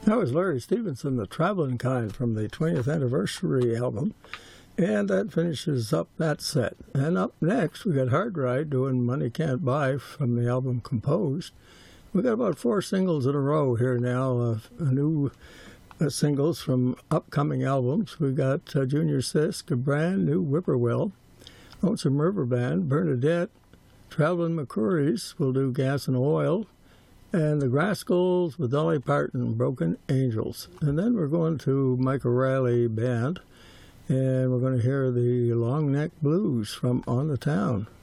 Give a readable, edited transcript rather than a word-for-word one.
That was Larry Stevenson, the Traveling Kind, from the 20th anniversary album. And that finishes up that set. And up next, we got Hard Ride doing Money Can't Buy from the album Composed. We got about 4 singles in a row here now of new singles from upcoming albums. We got Junior Sisk, a brand new Whippoorwill, Lonesome River Band, Bernadette, Traveling McCourys will do Gas and Oil, and the Grascals with Dolly Parton, Broken Angels. And then we're going to Mike O'Reilly Band, and we're going to hear the Long Neck Blues from On the Town.